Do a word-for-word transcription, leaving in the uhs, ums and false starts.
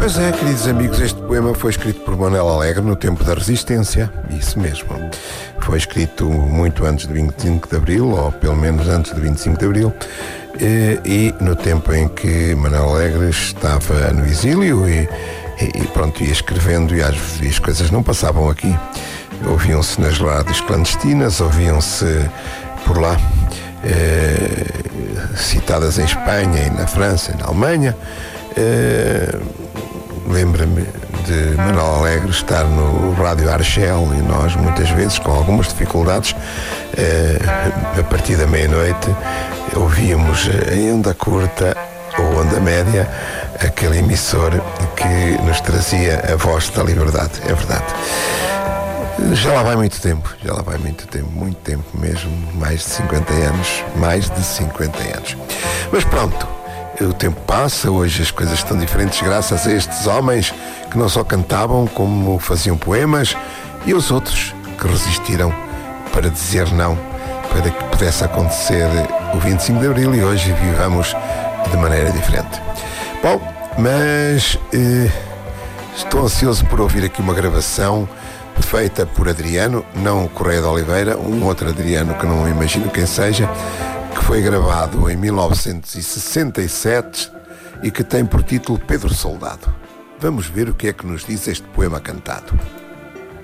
Pois é, queridos amigos, este poema foi escrito por Manuel Alegre no tempo da Resistência, isso mesmo. Foi escrito muito antes de vinte e cinco de Abril, ou pelo menos antes de vinte e cinco de Abril, e, e no tempo em que Manuel Alegre estava no exílio e, e pronto, ia escrevendo e as, e as coisas não passavam aqui. Ouviam-se nas rádios clandestinas, ouviam-se por lá, eh, citadas em Espanha e na França e na Alemanha. Eh, Lembra-me de Manuel Alegre estar no Rádio Argel e nós muitas vezes, com algumas dificuldades, eh, a partir da meia-noite ouvíamos em onda curta ou onda média aquele emissor que nos trazia a voz da liberdade, é verdade. Já lá vai muito tempo, já lá vai muito tempo, muito tempo mesmo, mais de cinquenta anos, mais de cinquenta anos. Mas pronto, o tempo passa, hoje as coisas estão diferentes graças a estes homens que não só cantavam como faziam poemas e os outros que resistiram para dizer não, para que pudesse acontecer o vinte e cinco de Abril e hoje vivamos de maneira diferente. Bom, mas eh, estou ansioso por ouvir aqui uma gravação feita por Adriano, não o Correia de Oliveira, um outro Adriano que não imagino quem seja, que foi gravado em mil novecentos e sessenta e sete e que tem por título Pedro Soldado. Vamos ver o que é que nos diz este poema cantado.